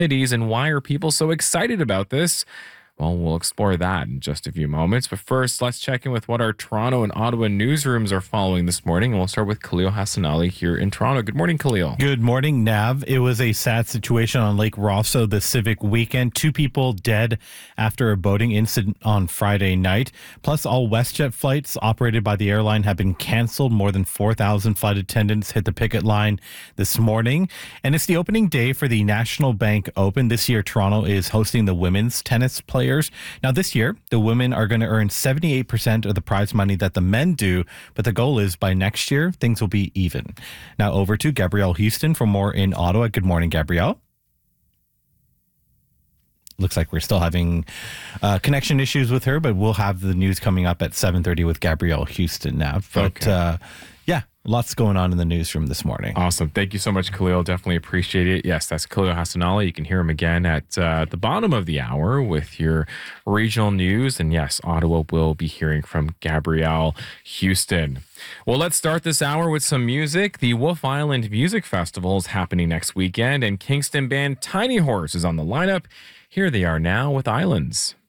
cities, and why are people so excited about this? Well, we'll explore that in just a few moments. But first, let's check in with what our Toronto and Ottawa newsrooms are following this morning. And we'll start with Khalil Hassanali here in Toronto. Good morning, Khalil. Good morning, Nav. It was a sad situation on Lake Rosso this civic weekend. 2 people dead after a boating incident on Friday night. Plus, all WestJet flights operated by the airline have been canceled. More than 4,000 flight attendants hit the picket line this morning. And it's the opening day for the National Bank Open. This year, Toronto is hosting the women's tennis players. Now, this year, the women are going to earn 78% of the prize money that the men do, but the goal is by next year, things will be even. Now, over to Gabrielle Houston for more in Ottawa. Good morning, Gabrielle. Looks like we're still having connection issues with her, but we'll have the news coming up at 7:30 with Gabrielle Houston now. But yeah, lots going on in the newsroom this morning. Awesome. Thank you so much, Khalil. Definitely appreciate it. Yes, that's Khalil Hassanali. You can hear him again at the bottom of the hour with your regional news. And yes, Ottawa will be hearing from Gabrielle Houston. Well, let's start this hour with some music. The Wolf Island Music Festival is happening next weekend, and Kingston band Tiny Horse is on the lineup. Here they are now with Islands.